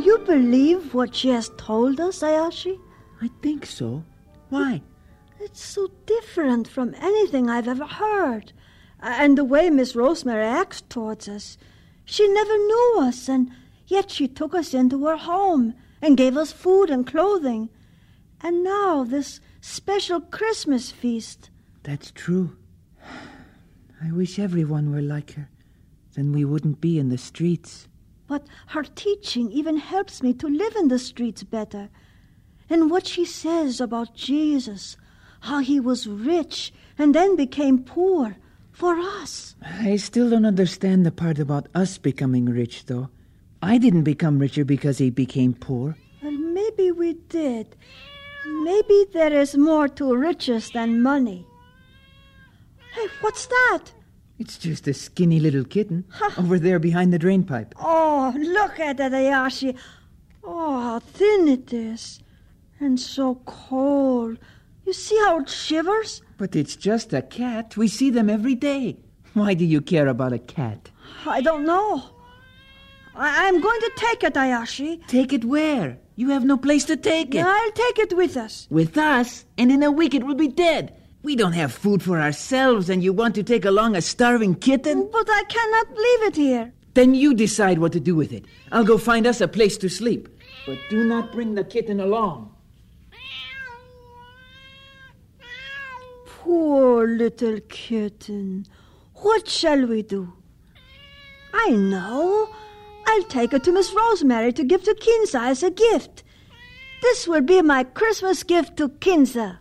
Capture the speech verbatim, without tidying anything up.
you believe what she has told us, Ayashi? I think so. Why? It's so different from anything I've ever heard. And the way Miss Rosemary acts towards us. She never knew us, and yet she took us into her home and gave us food and clothing. And now this special Christmas feast. That's true. I wish everyone were like her. Then we wouldn't be in the streets. But her teaching even helps me to live in the streets better. And what she says about Jesus, how he was rich and then became poor for us. I still don't understand the part about us becoming rich, though. I didn't become richer because he became poor. Well, maybe we did. Maybe there is more to riches than money. Hey, what's that? It's just a skinny little kitten over there behind the drain pipe. Oh, look at it, Ayashi. Oh, how thin it is. And so cold. You see how it shivers? But it's just a cat. We see them every day. Why do you care about a cat? I don't know. I- I'm going to take it, Ayashi. Take it where? You have no place to take it. I'll take it with us. With us? And in a week it will be dead. We don't have food for ourselves, and you want to take along a starving kitten? But I cannot leave it here. Then you decide what to do with it. I'll go find us a place to sleep. But do not bring the kitten along. Poor little kitten. What shall we do? I know. I'll take it to Miss Rosemary to give to Kinza as a gift. This will be my Christmas gift to Kinza.